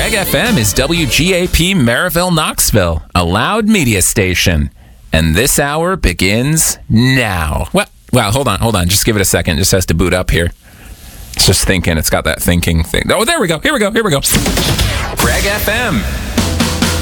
Reg FM is WGAP Maryville, Knoxville, a loud media station. And this hour begins now. Well, hold on. Just give it a second. It just has to boot up here. It's just thinking. It's got that thinking thing. Oh, there we go. Here we go. Reg FM.